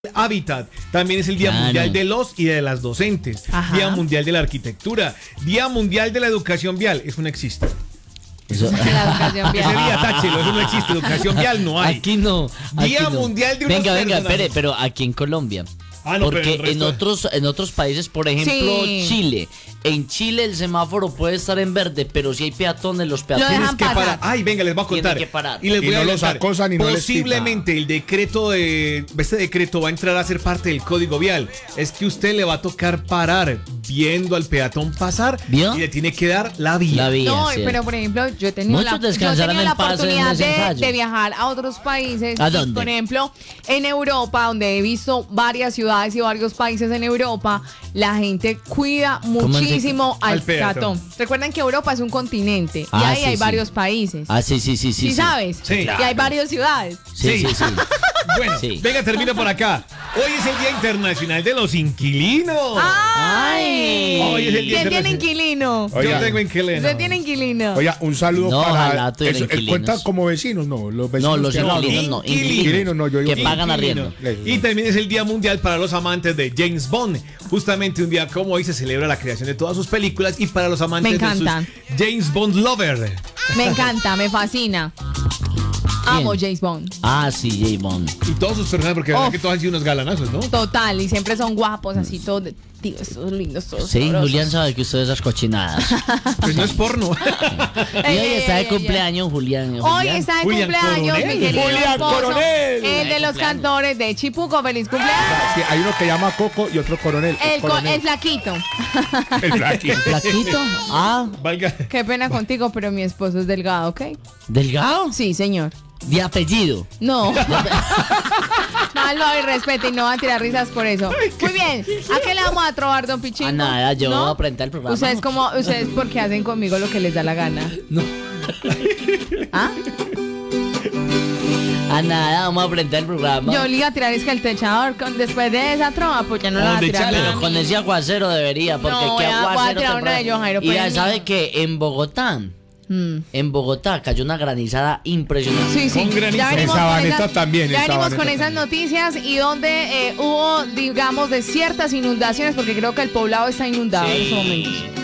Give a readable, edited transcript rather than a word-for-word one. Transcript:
Hábitat, también es el Día Mundial de los y de las docentes, Día Mundial de la Arquitectura, Día Mundial de la Educación Vial, eso no existe. Eso. La educación vial. Ese día, táchelo, eso no existe, educación vial no hay. Aquí no. Día Mundial de unos Venga, espere, pero aquí en Colombia. No, porque en otros países, por ejemplo, Chile. En Chile el semáforo puede estar en verde, pero si hay peatones, los peatones tienes que parar. Ay, venga, les voy a contar. Que parar. Y les voy a los acosan y no les posiblemente el decreto este decreto va a entrar a ser parte del código vial. Es que usted le va a tocar parar viendo al peatón pasar. ¿Vio? Y le tiene que dar la vía. No, sí. Pero por ejemplo, yo he tenido la oportunidad de viajar a otros países. ¿A dónde? Por ejemplo, en Europa, do he visto varias ciudades y varios países en Europa, la gente cuida muchísimo al peatón. Recuerden que Europa es un continente y ahí hay varios países. Sí, ¿sabes? Sí. Y hay varias ciudades. Sí. Bueno, venga, termino por acá. Hoy es el Día Internacional de los Inquilinos. ¡Ay! Hoy es el Día ¿Quién tiene inquilino? inquilino? Yo tengo inquilino. ¿Usted tiene inquilino? Oiga, un saludo para... Él cuenta como vecinos, no. Los vecinos. No, los inquilinos no. Inquilinos no, yo digo que pagan arriendo. Y también es el Día Mundial para los amantes de James Bond. Justamente un día como hoy se celebra la creación de todas sus películas y para los amantes de sus James Bond lover. Me encanta, me fascina. Amo James Bond. Sí, James Bond. Y todos sus personajes, porque verdad que todos han sido unos galanazos, ¿no? Total, y siempre son guapos, así todos, tío, estos lindos, todos. Sí, sabrosos. Julián sabe que usted esas cochinadas. Pues no es porno. Y hoy está de cumpleaños, Julián. Hoy está de cumpleaños, mi querido Julián esposo, Coronel. el de los cantores de Chipuco. ¡Feliz cumpleaños! Sí, hay uno que llama Coco y otro Coronel. El flaquito. El flaquito. ¿Flaquito? Valga. Qué pena contigo, pero mi esposo es delgado, ¿ok? ¿Delgado? Sí, señor. ¿De apellido? No. Malo y respeto y no va a tirar risas por eso. Muy bien. ¿A qué le vamos a trobar, don Pichín? A nada, yo voy a aprender el programa. Ustedes porque hacen conmigo lo que les da la gana. No. ¿Ah? A nada, vamos a aprender el programa. Yo le iba a tirar es que el techador después de esa trova, pues ya no lo va a tirar. Pero con ese aguacero debería, porque no, qué aguacero. Voy a tirar una de John Jairo. Y ya sabe que en Bogotá cayó una granizada impresionante. Sí. En Sabaneta también. Ya venimos con esas noticias y donde hubo, digamos, de ciertas inundaciones, porque creo que el poblado está inundado en estos momentos.